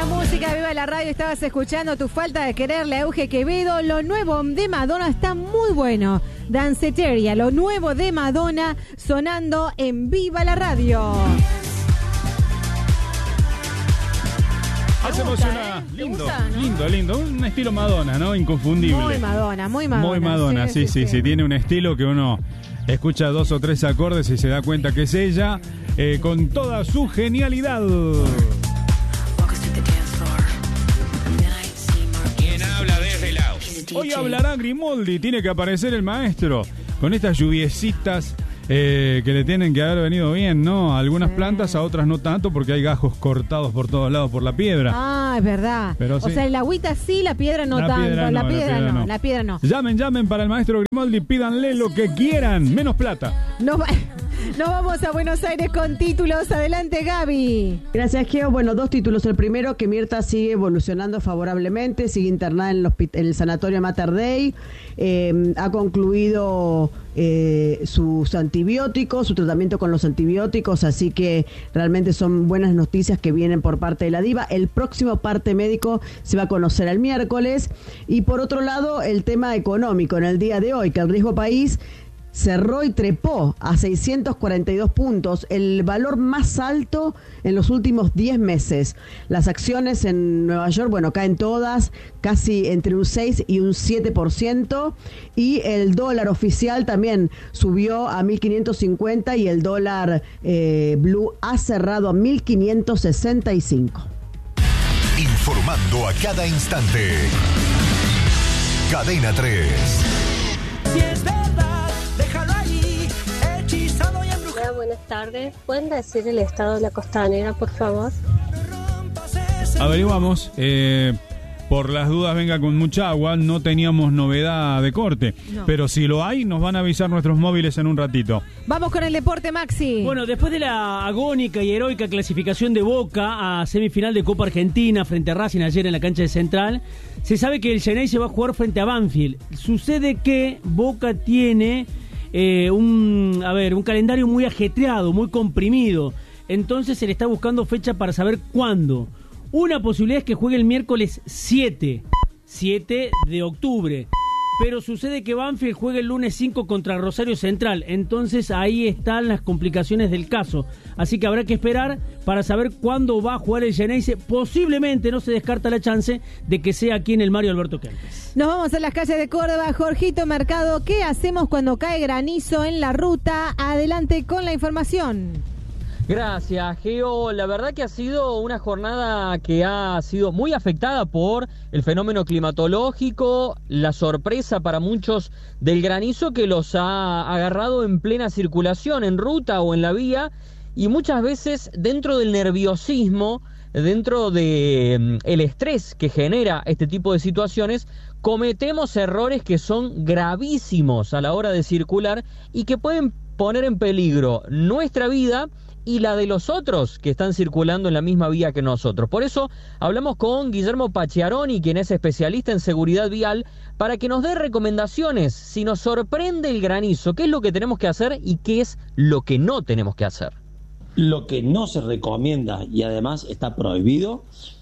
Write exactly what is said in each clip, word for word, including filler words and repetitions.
música, viva la radio. Estabas escuchando Tu falta de quererle a Euge Quevedo. Lo nuevo de Madonna está muy bueno. Danceteria, lo nuevo de Madonna sonando en Viva la Radio. Hacemos gusta, una... ¿eh? Lindo, gusta, ¿no? lindo, lindo. Un estilo Madonna, ¿no? Inconfundible. Muy Madonna, muy Madonna. Muy Madonna, sí, sí, sí, sí. Tiene un estilo que uno escucha dos o tres acordes y se da cuenta que es ella, eh, con toda su genialidad. ¿Quién habla desde Laos? Hoy hablará Grimoldi, tiene que aparecer el maestro con estas lluviecitas eh, que le tienen que haber venido bien, ¿no? A algunas sí. plantas, a otras no tanto, porque hay gajos cortados por todos lados por la piedra. Ah, es verdad. Pero o sí. sea, el agüita sí, la piedra no La tanto. piedra la, no, piedra la piedra no, no. la piedra no. Llamen, llamen para el maestro Grimoldi, pídanle lo que quieran, menos plata. Nos, va- nos vamos a Buenos Aires con títulos. Adelante, Gaby. Gracias, Geo. Bueno, dos títulos. El primero, que Mirta sigue evolucionando favorablemente, sigue internada en el, hospi- en el sanatorio Mater Dei, eh, ha concluido eh, sus antibióticos, su tratamiento con los antibióticos, así que realmente son buenas noticias que vienen por parte de la diva. El próximo parte médico se va a conocer el miércoles. Y por otro lado, el tema económico en el día de hoy, que el riesgo país cerró y trepó a seiscientos cuarenta y dos puntos, el valor más alto en los últimos diez meses. Las acciones en Nueva York, bueno, caen todas, casi entre un seis y un siete por ciento, y el dólar oficial también subió a mil quinientos cincuenta y el dólar eh, blue ha cerrado a mil quinientos sesenta y cinco. Informando a cada instante. Cadena tres. Si es verdad, déjalo ahí, hechizado y embrujado. Hola, buenas tardes. ¿Pueden decir el estado de la costanera, por favor? Averiguamos, eh, por las dudas venga con mucha agua, no teníamos novedad de corte, No. pero si lo hay nos van a avisar nuestros móviles en un ratito. Vamos con el deporte, Maxi. Bueno, después de la agónica y heroica clasificación de Boca a semifinal de Copa Argentina frente a Racing ayer en la cancha de Central, se sabe que el Xeneize se va a jugar frente a Banfield. Sucede que Boca tiene eh, un, a ver, un calendario muy ajetreado, muy comprimido. Entonces se le está buscando fecha para saber cuándo. Una posibilidad es que juegue el miércoles siete de octubre. Pero sucede que Banfield juega el lunes cinco contra Rosario Central. Entonces ahí están las complicaciones del caso. Así que habrá que esperar para saber cuándo va a jugar el Xeneize. Posiblemente no se descarta la chance de que sea aquí en el Mario Alberto Kempes. Nos vamos a las calles de Córdoba. Jorgito Mercado, ¿qué hacemos cuando cae granizo en la ruta? Adelante con la información. Gracias, Geo. La verdad que ha sido una jornada que ha sido muy afectada por el fenómeno climatológico, la sorpresa para muchos del granizo que los ha agarrado en plena circulación, en ruta o en la vía, y muchas veces dentro del nerviosismo, dentro de el estrés que genera este tipo de situaciones, cometemos errores que son gravísimos a la hora de circular y que pueden poner en peligro nuestra vida y la de los otros que están circulando en la misma vía que nosotros. Por eso hablamos con Guillermo Pachiaroni, quien es especialista en seguridad vial, para que nos dé recomendaciones si nos sorprende el granizo, qué es lo que tenemos que hacer y qué es lo que no tenemos que hacer. Lo que no se recomienda y además está prohibido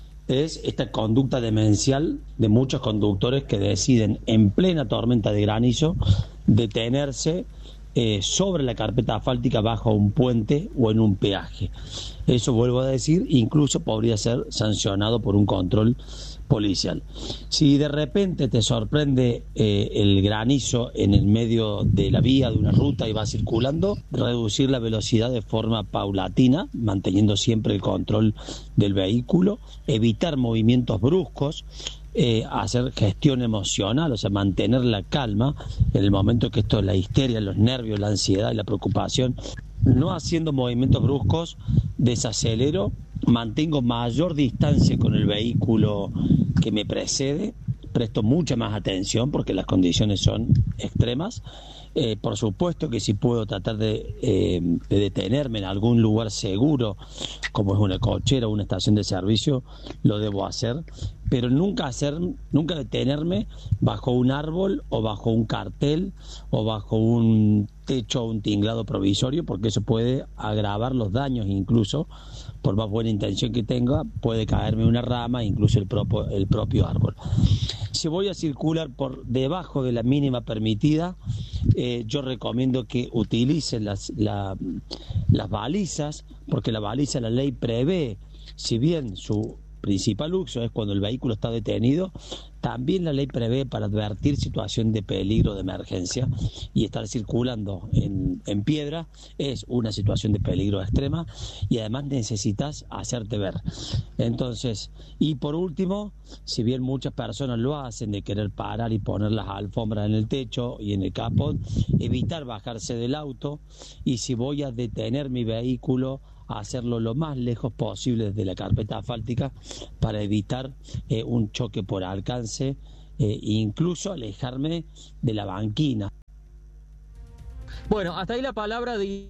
es esta conducta demencial de muchos conductores que deciden en plena tormenta de granizo detenerse Eh, sobre la carpeta asfáltica bajo un puente o en un peaje. Eso, vuelvo a decir, incluso podría ser sancionado por un control policial. Si de repente te sorprende eh, el granizo en el medio de la vía de una ruta y va circulando, reducir la velocidad de forma paulatina, manteniendo siempre el control del vehículo, evitar movimientos bruscos, Eh, hacer gestión emocional, o sea, mantener la calma en el momento que esto, la histeria, los nervios, la ansiedad y la preocupación, no haciendo movimientos bruscos, desacelero, mantengo mayor distancia con el vehículo que me precede, presto mucha más atención porque las condiciones son extremas. Eh, por supuesto que si puedo tratar de, eh, de detenerme en algún lugar seguro, como es una cochera o una estación de servicio, lo debo hacer, pero nunca hacer, nunca detenerme bajo un árbol o bajo un cartel o bajo un techo o un tinglado provisorio, porque eso puede agravar los daños, incluso por más buena intención que tenga, puede caerme una rama, incluso el propio, el propio árbol. Si voy a circular por debajo de la mínima permitida, eh, yo recomiendo que utilicen las, la, las balizas, porque la baliza, la ley prevé, si bien su principal uso es cuando el vehículo está detenido, también la ley prevé para advertir situación de peligro de emergencia, y estar circulando en, en piedra es una situación de peligro extrema, y además necesitas hacerte ver. Entonces, y por último, si bien muchas personas lo hacen de querer parar y poner las alfombras en el techo y en el capot, evitar bajarse del auto, y si voy a detener mi vehículo, hacerlo lo más lejos posible de la carpeta asfáltica para evitar eh, un choque por alcance, eh, e incluso alejarme de la banquina. Bueno, hasta ahí la palabra de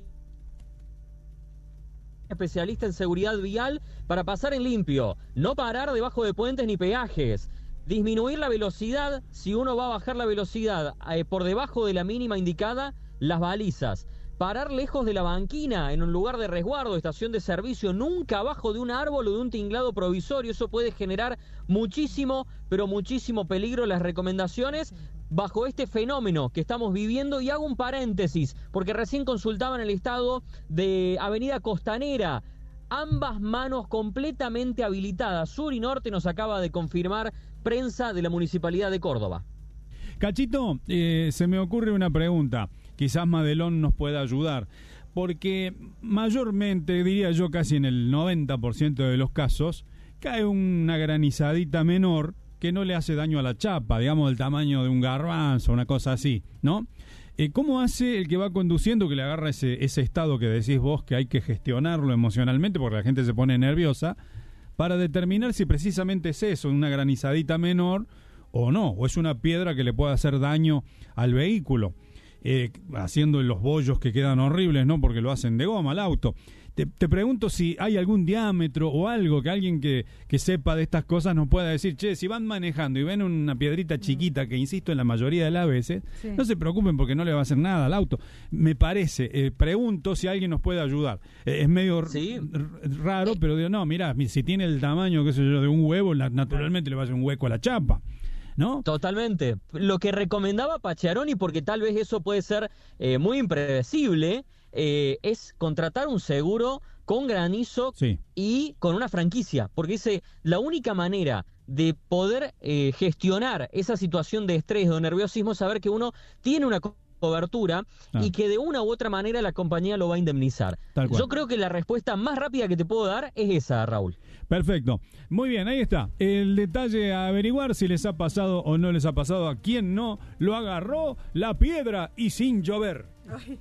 especialista en seguridad vial para pasar en limpio, no parar debajo de puentes ni peajes, disminuir la velocidad si uno va a bajar la velocidad eh, por debajo de la mínima indicada, las balizas. Parar lejos de la banquina, en un lugar de resguardo, estación de servicio, nunca abajo de un árbol o de un tinglado provisorio. Eso puede generar muchísimo, pero muchísimo peligro. Las recomendaciones bajo este fenómeno que estamos viviendo, y hago un paréntesis, porque recién consultaban el estado de Avenida Costanera. Ambas manos completamente habilitadas, sur y norte, nos acaba de confirmar prensa de la Municipalidad de Córdoba. Cachito, eh, se me ocurre una pregunta. Quizás Madelón nos pueda ayudar, porque mayormente, diría yo casi en el noventa por ciento de los casos, cae una granizadita menor que no le hace daño a la chapa, digamos del tamaño de un garbanzo, una cosa así, ¿no? Eh, ¿Cómo hace el que va conduciendo, que le agarra ese, ese estado que decís vos que hay que gestionarlo emocionalmente porque la gente se pone nerviosa, para determinar si precisamente es eso, una granizadita menor o no, o es una piedra que le puede hacer daño al vehículo? Eh, haciendo los bollos que quedan horribles, ¿no? Porque lo hacen de goma al auto. Te, te pregunto si hay algún diámetro o algo que alguien que, que sepa de estas cosas nos pueda decir. Che, si van manejando y ven una piedrita chiquita, que insisto en la mayoría de las veces, sí, no se preocupen porque no le va a hacer nada al auto. Me parece, eh, pregunto si alguien nos puede ayudar. Eh, es medio ¿Sí? raro, pero digo, no, mirá, si tiene el tamaño, qué sé yo, de un huevo, naturalmente le va a hacer un hueco a la chapa, ¿no? Totalmente. Lo que recomendaba Pacciaroni, porque tal vez eso puede ser eh, muy impredecible, eh, es contratar un seguro con granizo, sí, y con una franquicia, porque dice, la única manera de poder eh, gestionar esa situación de estrés o nerviosismo es saber que uno tiene una cobertura, ah, y que de una u otra manera la compañía lo va a indemnizar. Yo creo que la respuesta más rápida que te puedo dar es esa, Raúl. Perfecto. Muy bien, ahí está. El detalle a averiguar si les ha pasado o no les ha pasado. A quien no lo agarró la piedra y sin llover. Ay.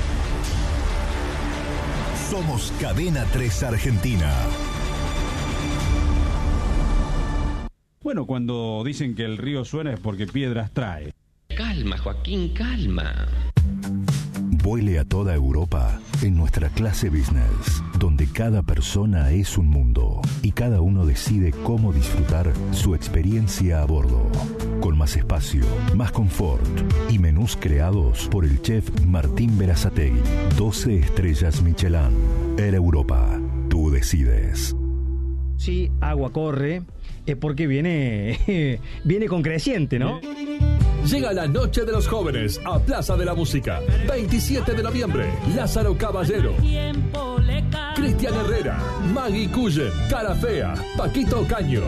Somos Cadena tres Argentina. Bueno, cuando dicen que el río suena es porque piedras trae. Calma, Joaquín, calma. Vuele a toda Europa en nuestra clase business, donde cada persona es un mundo y cada uno decide cómo disfrutar su experiencia a bordo. Con más espacio, más confort y menús creados por el chef Martín Berazategui. doce estrellas Michelin. Air Europa. Tú decides. Si agua corre, es porque viene, viene con creciente, ¿no? Llega la Noche de los Jóvenes a Plaza de la Música. veintisiete de noviembre, Lázaro Caballero, Cristian Herrera, Maggie Cullen, Cara Fea, Paquito Caño.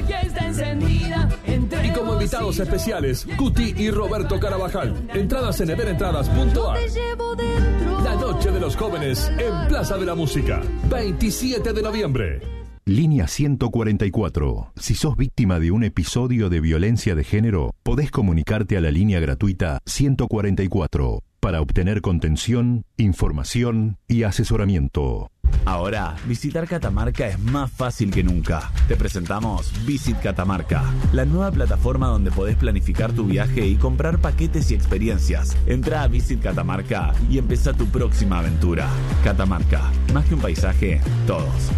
Y como invitados especiales, Cuti y Roberto Carabajal. Entradas en everentradas punto a r. La Noche de los Jóvenes en Plaza de la Música. veintisiete de noviembre. Línea ciento cuarenta y cuatro. Si sos víctima de un episodio de violencia de género, podés comunicarte a la línea gratuita ciento cuarenta y cuatro para obtener contención, información y asesoramiento. Ahora, visitar Catamarca es más fácil que nunca. Te presentamos Visit Catamarca, la nueva plataforma donde podés planificar tu viaje y comprar paquetes y experiencias. Entrá a Visit Catamarca y empezá tu próxima aventura. Catamarca, más que un paisaje, todos.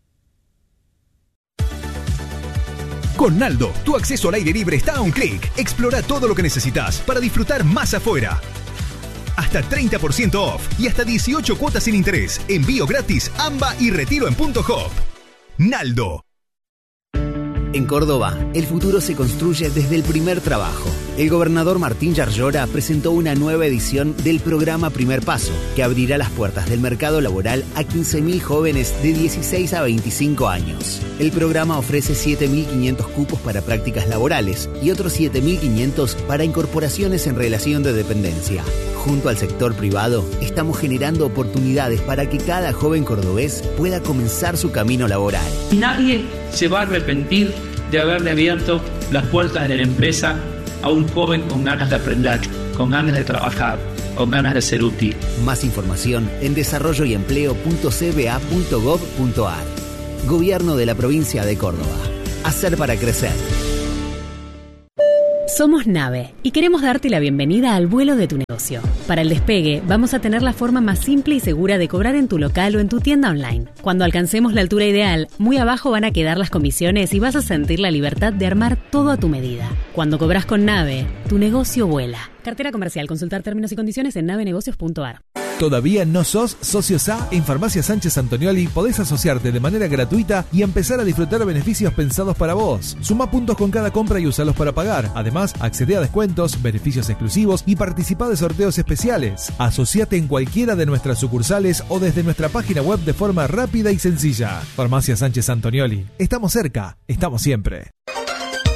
Con Naldo, tu acceso al aire libre está a un clic. Explora todo lo que necesitas para disfrutar más afuera. hasta treinta por ciento off y hasta dieciocho cuotas sin interés. Envío gratis, AMBA y retiro en Punto Hop. Naldo. En Córdoba, el futuro se construye desde el primer trabajo. El gobernador Martín Yarlora presentó una nueva edición del programa Primer Paso, que abrirá las puertas del mercado laboral a quince mil jóvenes de dieciséis a veinticinco años. El programa ofrece siete mil quinientos cupos para prácticas laborales y otros siete mil quinientos para incorporaciones en relación de dependencia. Junto al sector privado, estamos generando oportunidades para que cada joven cordobés pueda comenzar su camino laboral. Nadie se va a arrepentir de haberle abierto las puertas de la empresa a un joven con ganas de aprender, con ganas de trabajar, con ganas de ser útil. Más información en desarrollo y empleo punto c b a punto gov punto a r. Gobierno de la provincia de Córdoba. Hacer para crecer. Somos Nave y queremos darte la bienvenida al vuelo de tu negocio. Para el despegue, vamos a tener la forma más simple y segura de cobrar en tu local o en tu tienda online. Cuando alcancemos la altura ideal, muy abajo van a quedar las comisiones y vas a sentir la libertad de armar todo a tu medida. Cuando cobras con Nave, tu negocio vuela. Cartera comercial. Consultar términos y condiciones en nave negocios punto a r. ¿Todavía no sos socio S A? En Farmacia Sánchez Antonioli podés asociarte de manera gratuita y empezar a disfrutar beneficios pensados para vos. Suma puntos con cada compra y usalos para pagar. Además, accede a descuentos, beneficios exclusivos y participa de sorteos especiales. Asociate en cualquiera de nuestras sucursales o desde nuestra página web de forma rápida y sencilla. Farmacia Sánchez Antonioli. Estamos cerca, estamos siempre.